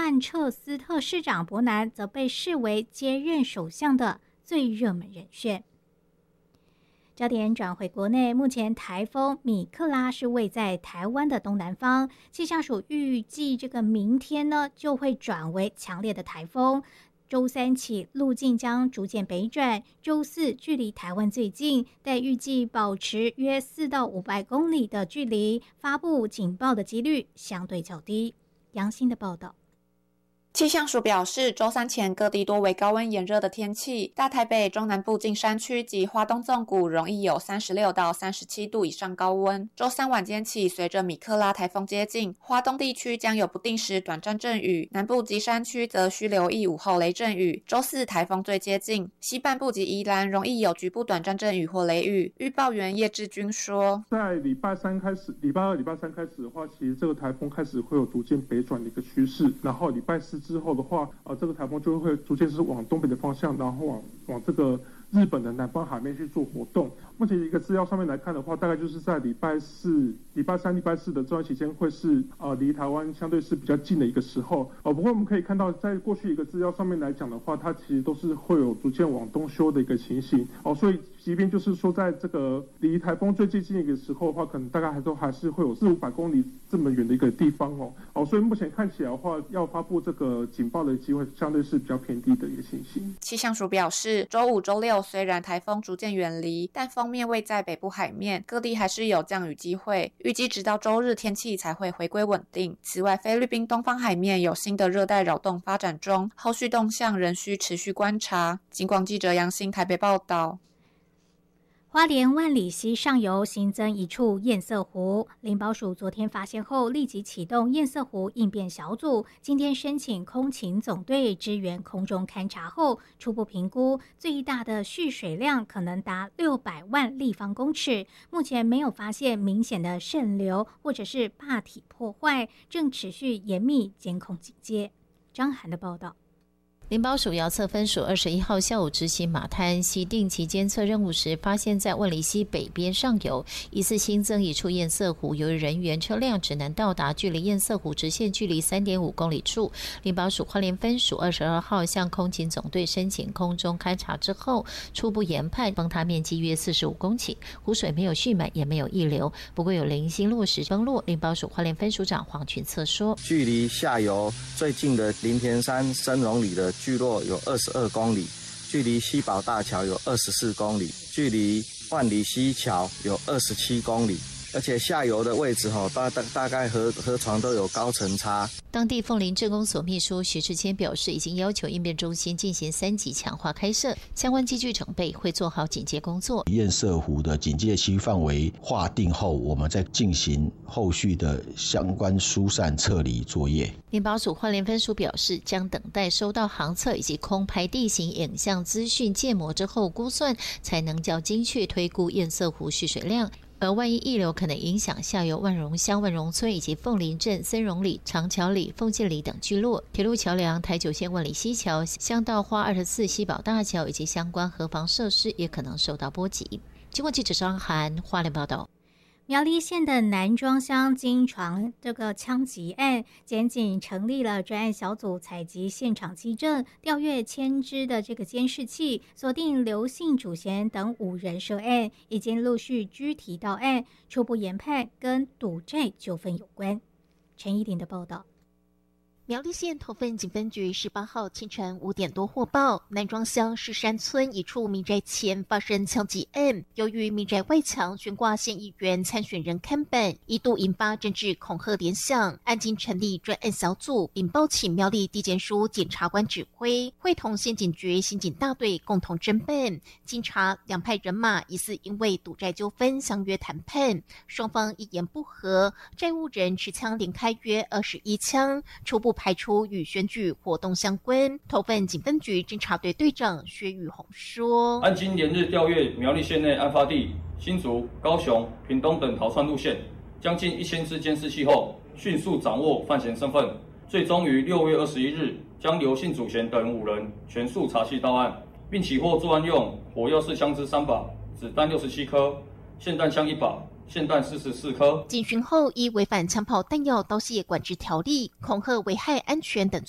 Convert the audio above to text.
曼彻斯特市长伯南则被视为接任首相的最热门人选。焦点转回国内，目前台风米克拉是位在台湾的东南方，气象署预计这个明天呢就会转为强烈的台风。周三起路径将逐渐北转，周四距离台湾最近，但预计保持约4到500公里的距离，发布警报的几率相对较低。杨欣的报道。 气象署表示，周三前各地多为高温炎热的天气，大台北、中南部近山区及花东纵谷容易有36到37度以上高温。周三晚间起，随着米克拉台风接近，花东地区将有不定时短暂阵雨，南部及山区则需留意午后雷阵雨。周四台风最接近，西半部及宜兰容易有局部短暂阵雨或雷雨。预报员叶志军说， 在礼拜三开始，礼拜二、礼拜三开始的话，其实这个台风开始会有逐渐北转的一个趋势，然后礼拜四之后的话，这个台风就会逐渐是往东北的方向，然后往这个日本的南方海面去做活动。目前一个资料上面来看的话，大概就是在礼拜四、礼拜三、礼拜四的这段期间会是离台湾相对是比较近的一个时候。不过我们可以看到，在过去一个资料上面来讲的话，它其实都是会有逐渐往东修的一个情形。所以即便就是说在这个离台风最接近的一个时候的话，可能大概还是会有400-500公里这么远的一个地方所以目前看起来的话，要发布这个警报的机会相对是比较偏低的一个情形。 气象署表示，周五、周六虽然台风逐渐远离，但锋面位在北部海面，各地还是有降雨机会。预计直到周日天气才会回归稳定。此外，菲律宾东方海面有新的热带扰动发展中，后续动向仍需持续观察。警广记者杨欣台北报道。 花莲万里溪上游新增一处堰塞湖，林保署昨天发现后立即启动堰塞湖应变小组，今天申请空勤总队支援空中勘察后，初步评估最大的蓄水量可能达600万立方公尺，目前没有发现明显的渗流或者是坝体破坏，正持续严密监控警戒。张涵的报道。 林保署遥测分署21号下午执行马滩溪定期监测任务时，发现在万里溪北边上游疑似新增一处堰塞湖，由于人员车辆只能到达距离堰塞湖直线距离3.5公里处。林保署花莲分署22号向空勤总队申请空中勘察之后，初步研判崩塌面积约45公顷，湖水没有蓄满也没有溢流，不过有零星落石崩落。林保署花莲分署长黄群策说， 距离下游最近的林田山深溶里的聚落有22公里，距离西宝大桥有24公里，距离万里溪桥有27公里，而且下游的位置大概河床都有高层差。 当地凤林镇公所秘书徐志谦表示，已经要求应变中心进行3级强化开设，相关机具整备，会做好警戒工作。 堰塞湖的警戒区范围划定后，我们再进行后续的相关疏散撤离作业。 林保署花莲分署表示，将等待收到航测以及空拍地形影像资讯建模之后估算，才能较精确推估堰塞湖蓄水量。而万一溢流可能影响下游万荣乡万荣村以及凤林镇森荣里、长桥里、凤界里等聚落，铁路桥梁、台九线万里溪桥、乡道花24西宝大桥以及相关河防设施也可能受到波及。经过记者张涵花莲报道。 苗栗县的南庄乡经传这个枪击案，检警成立了专案小组，采集现场基证，调阅千支的这个监视器，锁定刘姓主嫌等5人涉案，已经陆续拘提到案，初步研判跟赌债纠纷有关。陈依林的报道。 苗栗县头份警分局18号清晨5点多获报，南庄乡石山村一处民宅前发生枪击案。由于民宅外墙悬挂县议员参选人看板，一度引发政治恐吓联想。案经成立专案小组，并报请苗栗地检署检察官指挥，会同县警局刑警大队共同侦办。经查，两派人马疑似因为赌债纠纷相约谈判，双方一言不合，债务人持枪连开约21枪，初步排除与选举活动相关。头份警分局侦查队队长薛宇宏说， 案经连日调阅苗栗县内案发地新竹、高雄、屏东等逃窜路线，将近1000支监视器后，迅速掌握犯嫌身份，最终于6月21日将刘姓主嫌等5人全数查缉到案，并起获作案用火药式枪支3把、子弹67颗、霰弹枪1把、霰弹44颗。 警询后，依违反枪炮弹药刀械管制条例、恐吓危害安全等罪